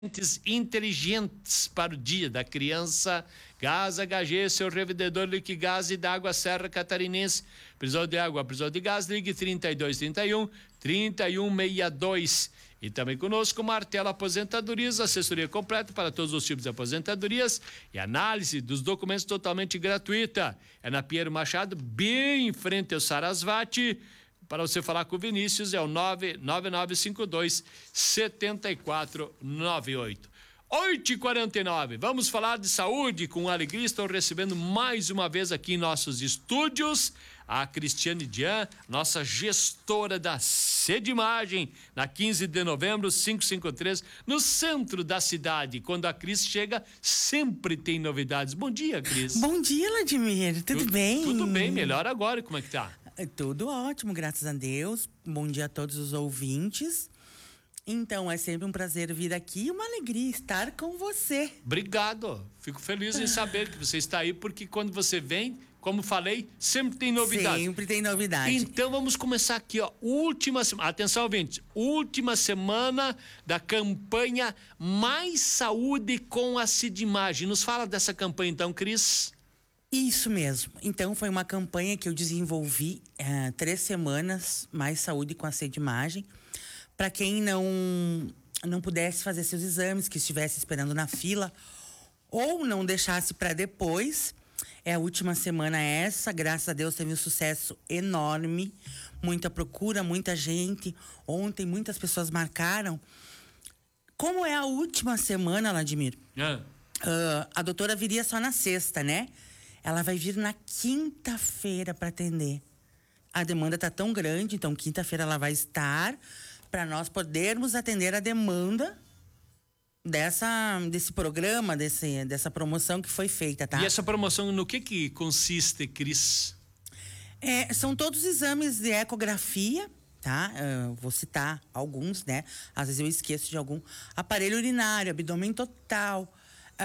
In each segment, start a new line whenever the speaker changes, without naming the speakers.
inteligentes para o dia da criança. Gás HG, seu revendedor Liquigás e da Água Serra Catarinense. Precisou de água, precisou de gás, ligue 3231-3162. E também conosco, Martelo Aposentadorias, assessoria completa para todos os tipos de aposentadorias e análise dos documentos totalmente gratuita. É na Pinheiro Machado, bem em frente ao Sarasvati. Para você falar com o Vinícius, é o 99952-7498. 8h49, vamos falar de saúde com alegria. Estou recebendo mais uma vez aqui em nossos estúdios a Cristiane Dian, nossa gestora da Sedimagem, na 15 de novembro, 553, no centro da cidade. Quando a Cris chega, sempre tem novidades. Bom dia, Cris.
Bom dia, Vladimir. Tudo bem?
Tudo bem, melhor agora. Como é que tá?
Tudo ótimo, graças a Deus. Bom dia a todos os ouvintes. Então, é sempre um prazer vir aqui e uma alegria estar com você.
Obrigado. Fico feliz em saber que você está aí, porque quando você vem, como falei, sempre tem novidade.
Sempre tem novidade.
Então, vamos começar aqui, ó. Última semana. Atenção, ouvintes. Última semana da campanha Mais Saúde com a Sedimagem. Nos fala dessa campanha, então, Cris.
Isso mesmo. Então, foi uma campanha que eu desenvolvi 3 semanas, Mais Saúde com a Sedimagem. Para quem não pudesse fazer seus exames, que estivesse esperando na fila, ou não deixasse para depois, a última semana essa, graças a Deus teve um sucesso enorme, muita procura, muita gente. Ontem muitas pessoas marcaram. Como é a última semana, Vladimir? A doutora viria só na sexta, né? Ela vai vir na quinta-feira para atender. A demanda tá tão grande, então quinta-feira ela vai estar para nós podermos atender a demanda desse programa, dessa promoção que foi feita, tá?
E essa promoção no que consiste, Cris?
São todos exames de ecografia, tá? Vou citar alguns, né? Às vezes eu esqueço de algum. Aparelho urinário, abdômen total,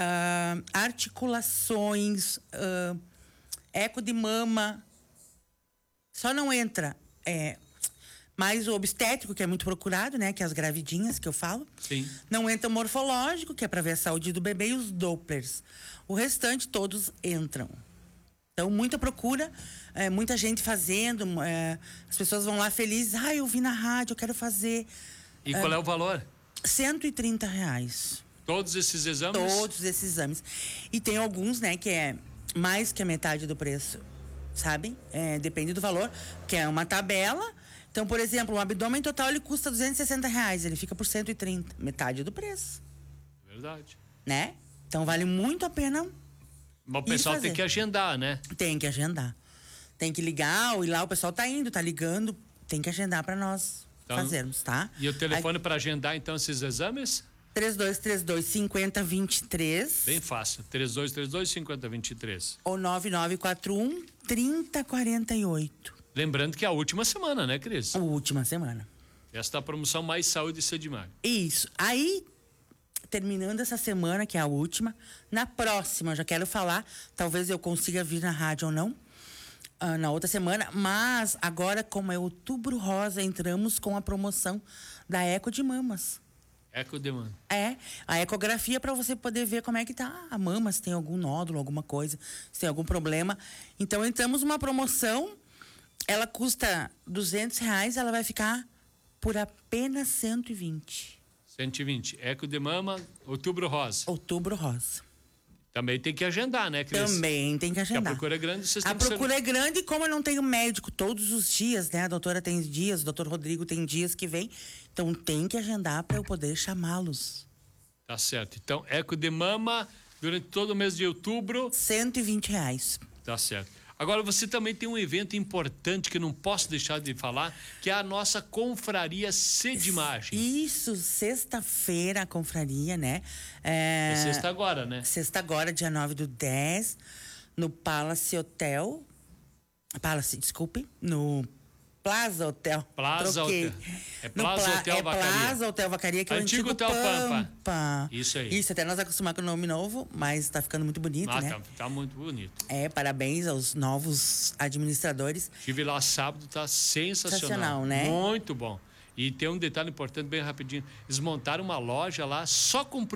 articulações, eco de mama. Só não entra mais o obstétrico, que é muito procurado, né? Que é as gravidinhas que eu falo.
Sim.
Não entra o morfológico, que é para ver a saúde do bebê, e os Dopplers. O restante todos entram. Então, muita procura, muita gente fazendo, as pessoas vão lá felizes. Eu vi na rádio, eu quero fazer.
E qual é o valor?
R$130.
Todos esses exames?
Todos esses exames. E tem alguns, né, que é mais que a metade do preço, sabe? Depende do valor, que é uma tabela. Então, por exemplo, um abdômen total ele custa R$260, ele fica por 130, metade do preço.
Verdade.
Né? Então vale muito a pena.
Mas o pessoal tem que agendar, né?
Tem que agendar. Tem que ligar, e lá o pessoal tá indo, tá ligando, tem que agendar para nós fazermos, tá?
E o telefone para agendar então esses exames?
3232-5023.
Bem fácil, 3232-5023.
Ou 9941-3048.
Lembrando que é a última semana, né, Cris?
A última semana.
Esta é a promoção Mais Saúde e Sedimagem.
Isso. Aí, terminando essa semana, que é a última, na próxima, já quero falar, talvez eu consiga vir na rádio ou não, na outra semana, mas agora, como é Outubro Rosa, entramos com a promoção da Eco de Mamas.
Eco de mama.
A ecografia para você poder ver como é que tá a mama, se tem algum nódulo, alguma coisa, se tem algum problema. Então, entramos numa promoção. Ela custa R$200, ela vai ficar por apenas 120.
120. Eco de mama, Outubro Rosa.
Outubro Rosa.
Também tem que agendar, né, Cris?
Também tem que agendar.
Porque a procura é grande, vocês têm
A procura é grande, e como eu não tenho médico todos os dias, né? A doutora tem dias, o doutor Rodrigo tem dias que vem. Então tem que agendar para eu poder chamá-los.
Tá certo. Então, eco de mama durante todo o mês de outubro.
R$120.
Tá certo. Agora, você também tem um evento importante que não posso deixar de falar, que é a nossa confraria Sedimagem.
Isso, sexta-feira a confraria, né?
É sexta agora, né?
Sexta agora, dia 9/10, no Palace Hotel. Desculpe, no Plaza Hotel.
Plaza
Troquei.
Hotel. É Plaza Hotel Vacaria.
Plaza Hotel Vacaria, que é o antigo
Hotel
Pampa.
Isso aí.
Isso, até nós acostumar com o nome novo, mas tá ficando muito bonito, né?
Tá muito bonito.
Parabéns aos novos administradores.
Estive lá sábado, tá sensacional.
Sensacional, né?
Muito bom. E tem um detalhe importante, bem rapidinho. Eles montaram uma loja lá só com